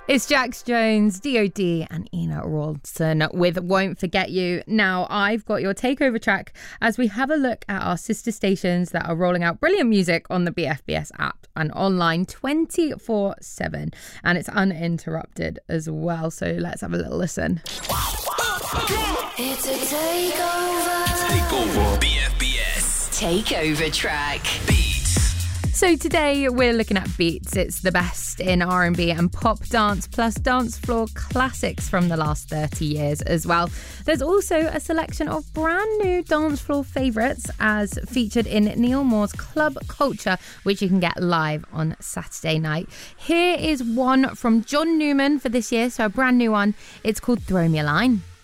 It's Jax Jones, DOD and Ina Rawson with Won't Forget You. Now, I've got your takeover track as we have a look at our sister stations that are rolling out brilliant music on the BFBS app and online 24/7. And it's uninterrupted as well. So let's have a little listen. It's a takeover. Takeover BFBS. Takeover track. Beats. So today we're looking at Beats. It's the best in R&B and pop dance, plus dance floor classics from the last 30 years as well. There's also a selection of brand new dance floor favourites as featured in Neil Moore's Club Culture, which you can get live on Saturday night. Here is one from John Newman for this year, so a brand new one. It's called Throw Me a Line.